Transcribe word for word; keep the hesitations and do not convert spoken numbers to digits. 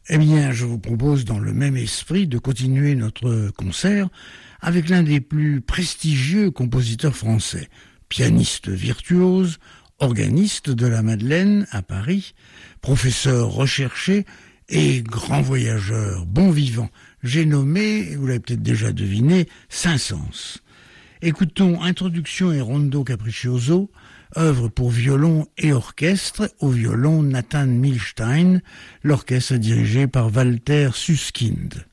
Eh bien, je vous propose dans le même esprit de continuer notre concert avec l'un des plus prestigieux compositeurs français, pianiste virtuose, organiste de la Madeleine à Paris, professeur recherché et grand voyageur, bon vivant. J'ai nommé, vous l'avez peut-être déjà deviné, Saint-Saëns. Écoutons Introduction et Rondo Capriccioso, œuvre pour violon et orchestre, au violon Nathan Milstein, l'orchestre dirigé par Walter Susskind.